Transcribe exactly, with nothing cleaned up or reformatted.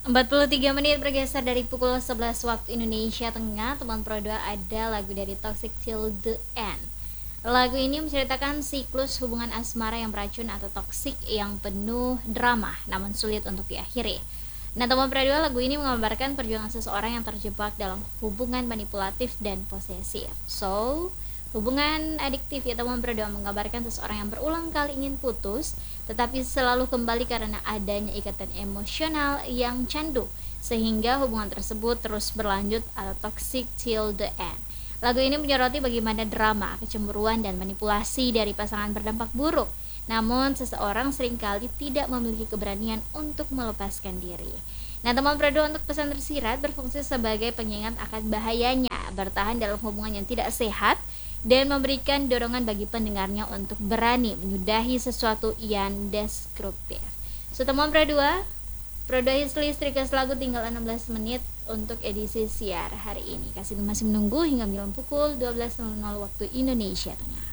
empat puluh tiga menit bergeser dari pukul sebelas waktu Indonesia Tengah. Teman Pro dua ada lagu dari Toxic Till the End. Lagu ini menceritakan siklus hubungan asmara yang beracun atau toksik yang penuh drama namun sulit untuk diakhiri. Nah, teman Pro dua, lagu ini menggambarkan perjuangan seseorang yang terjebak dalam hubungan manipulatif dan posesif. So, hubungan adiktif ya teman Pro dua menggambarkan seseorang yang berulang kali ingin putus tetapi selalu kembali karena adanya ikatan emosional yang candu sehingga hubungan tersebut terus berlanjut atau toxic till the end. Lagu ini menyoroti bagaimana drama, kecemburuan dan manipulasi dari pasangan berdampak buruk. Namun seseorang seringkali tidak memiliki keberanian untuk melepaskan diri. Nah, teman Pro dua, untuk pesan tersirat berfungsi sebagai pengingat akan bahayanya bertahan dalam hubungan yang tidak sehat dan memberikan dorongan bagi pendengarnya untuk berani menyudahi sesuatu yang destruktif. So, teman Pro dua, Pro dua Hislist request lagu tinggal enam belas menit untuk edisi siar hari ini. Kasih masih menunggu hingga malam pukul dua belas waktu Indonesia Tengah.